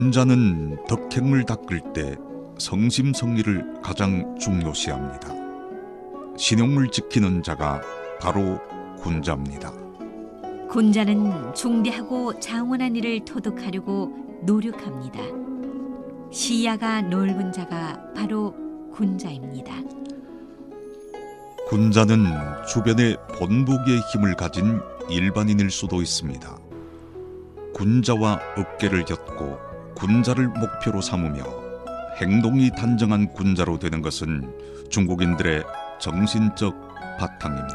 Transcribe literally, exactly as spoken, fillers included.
군자는 덕행을 닦을 때 성심성의를 가장 중요시합니다. 신용을 지키는 자가 바로 군자입니다. 군자는 중대하고 장원한 일을 토득하려고 노력합니다. 시야가 넓은 자가 바로 군자입니다. 군자는 주변에 본보기의 힘을 가진 일반인일 수도 있습니다. 군자와 어깨를 곁고 군자를 목표로 삼으며 행동이 단정한 군자로 되는 것은 중국인들의 정신적 바탕입니다.